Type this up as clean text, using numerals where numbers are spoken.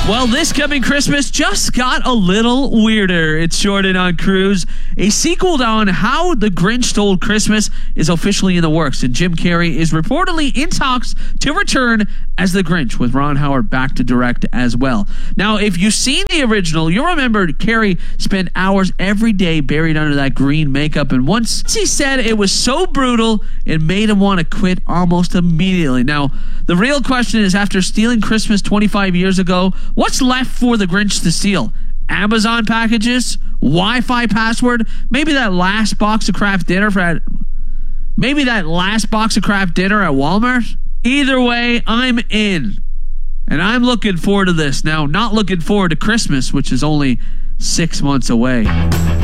Well, this coming Christmas just got a little weirder. It's Jordan on Cruise. A sequel on How the Grinch Stole Christmas is officially in the works, and Jim Carrey is reportedly in talks to return as the Grinch, with Ron Howard back to direct as well. Now, if you've seen the original, you'll remember Carrey spent hours every day buried under that green makeup, and once he said it was so brutal, it made him want to quit almost immediately. Now, the real question is, after stealing Christmas 25 years ago, what's left for the Grinch to steal? Amazon packages? Wi-Fi password? Maybe that last box of Kraft dinner at Walmart? Either way, I'm in. And I'm looking forward to this. Now, not looking forward to Christmas, which is only 6 months away.